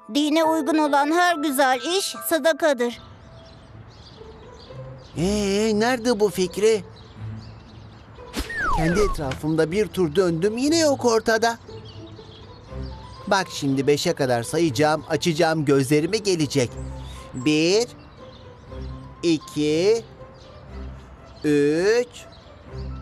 Dine uygun olan her güzel iş sadakadır. Nerede bu Fikri? Kendi etrafımda bir tur döndüm, yine yok ortada. Bak şimdi 5'e kadar sayacağım, açacağım gözlerimi, gelecek. 1, 2, 3,